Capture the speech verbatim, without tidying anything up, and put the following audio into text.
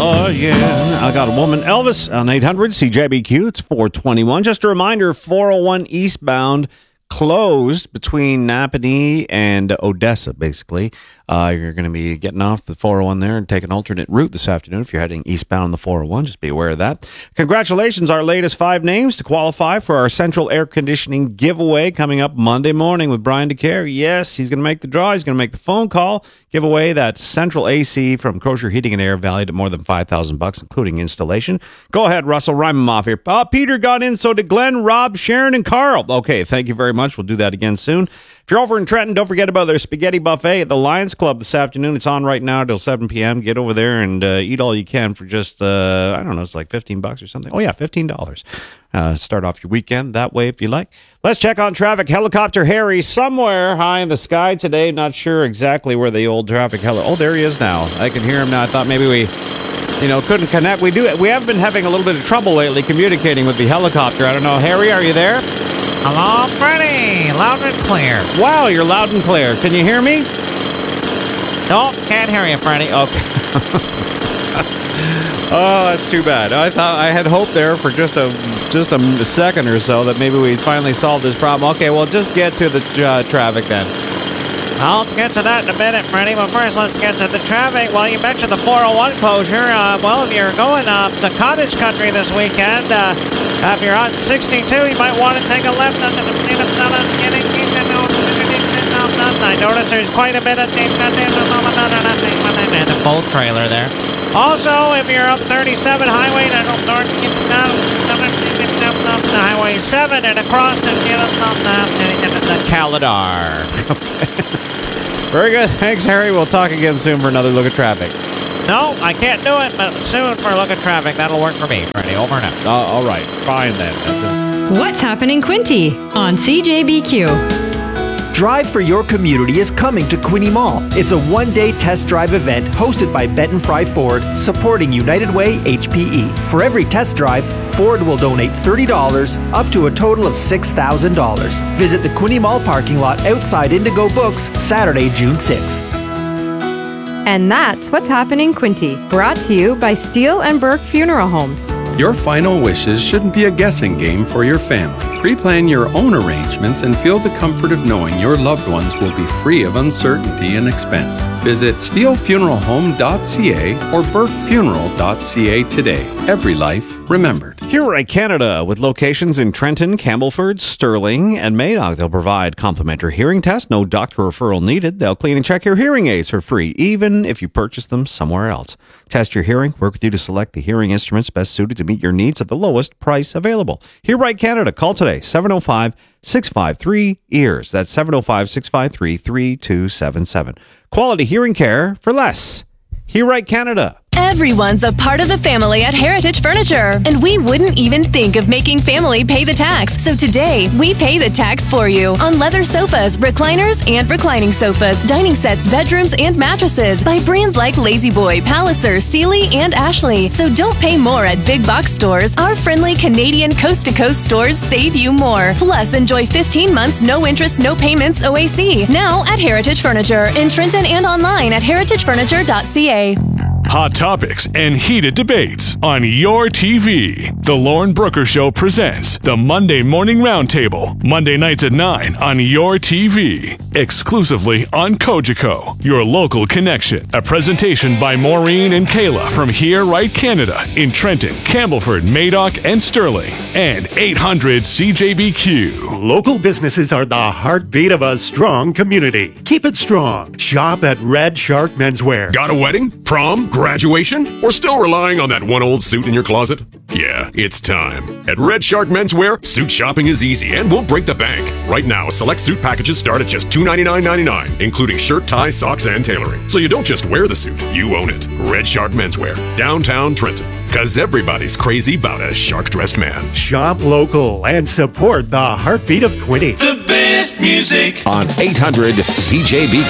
again. I got a woman, Elvis, on eight hundred C J B Q. It's four twenty-one. Just a reminder, four oh one eastbound closed between Napanee and Odessa, basically. Uh, you're going to be getting off the four oh one there and take an alternate route this afternoon. If you're heading eastbound on the four oh one, just be aware of that. Congratulations, our latest five names to qualify for our central air conditioning giveaway coming up Monday morning with Brian DeCare. Yes, he's going to make the draw. He's going to make the phone call. Give away that central A C from Crozier Heating and Air, valued at more than five thousand bucks, including installation. Go ahead, Russell, rhyme them off here. Uh, Peter got in, so did Glenn, Rob, Sharon, and Carl. Okay, thank you very much. We'll do that again soon. If you're over in Trenton, don't forget about their spaghetti buffet at the Lions Club this afternoon. It's on right now till seven p.m. Get over there and uh, eat all you can for just, uh, I don't know, it's like fifteen bucks or something. Oh, yeah, fifteen dollars. Uh, start off your weekend that way if you like. Let's check on traffic. Helicopter Harry somewhere high in the sky today. Not sure exactly where the old traffic heli... Oh, there he is now. I can hear him now. I thought maybe we... You know, couldn't connect. We do. We have been having a little bit of trouble lately communicating with the helicopter. I don't know. Harry, are you there? Hello, Freddie. Loud and clear. Wow, you're loud and clear. Can you hear me? Nope, can't hear you, Freddie. Okay. Oh, that's too bad. I thought I had hope there for just a just a second or so that maybe we'd finally solve this problem. Okay, well, just get to the uh, traffic then. I'll get to that in a minute, Freddie, but first let's get to the traffic. Well, you mentioned the four oh one closure. Uh, well, if you're going up to Cottage Country this weekend, uh, if you're on sixty-two, you might want to take a left. I notice there's quite a bit of in the both trailer there. Also, if you're up thirty-seven Highway, Highway seven and across the, the Caladar. Very good. Thanks, Harry. We'll talk again soon for another look at traffic. No, I can't do it, but soon for a look at traffic. That'll work for me, Freddie. Over and out. Uh, all right. Fine then. That's What's happening, Quinty? On C J B Q. Drive for Your Community is coming to Quinte Mall. It's a one-day test drive event hosted by Benton Fry Ford, supporting United Way H P E. For every test drive, Ford will donate thirty dollars, up to a total of six thousand dollars. Visit the Quinte Mall parking lot outside Indigo Books, Saturday, June sixth. And that's What's Happening, Quinty. Brought to you by Steele and Burke Funeral Homes. Your final wishes shouldn't be a guessing game for your family. Pre-plan your own arrangements and feel the comfort of knowing your loved ones will be free of uncertainty and expense. Visit steele funeral home dot c a or burke funeral dot c a today. Every life remembered. Here Right Canada, with locations in Trenton, Campbellford, Sterling, and Madoc. They'll provide complimentary hearing tests, no doctor referral needed. They'll clean and check your hearing aids for free, even if you purchase them somewhere else. Test your hearing, work with you to select the hearing instruments best suited to meet your needs at the lowest price available. Here Right Canada, call today, seven oh five, six five three, E A R S. That's seven oh five, six five three, three two seven seven. Quality hearing care for less. Here Right Canada. Everyone's a part of the family at Heritage Furniture, and we wouldn't even think of making family pay the tax. So today, we pay the tax for you on leather sofas, recliners, and reclining sofas, dining sets, bedrooms, and mattresses by brands like La-Z-Boy, Palliser, Sealy, and Ashley. So don't pay more at big box stores. Our friendly Canadian coast-to-coast stores save you more. Plus, enjoy fifteen months, no interest, no payments O A C. Now at Heritage Furniture in Trenton and online at heritage furniture dot c a. Hot topics and heated debates on your T V. The Lauren Brooker Show presents the Monday Morning Roundtable, Monday nights at nine on your T V. Exclusively on Cogeco, your local connection. A presentation by Maureen and Kayla from Here Right Canada in Trenton, Campbellford, Madoc, and Sterling. And eight hundred C J B Q. Local businesses are the heartbeat of a strong community. Keep it strong. Shop at Red Shark Menswear. Got a wedding? Prom? Graduation? Or still relying on that one old suit in your closet? Yeah, it's time. At Red Shark Menswear, suit shopping is easy and won't break the bank. Right now, select suit packages start at just two ninety-nine ninety-nine, including shirt, tie, socks, and tailoring. So you don't just wear the suit, you own it. Red Shark Menswear, downtown Trenton. Because everybody's crazy about a shark-dressed man. Shop local and support the heartbeat of Quinte. The best music on eight hundred C J B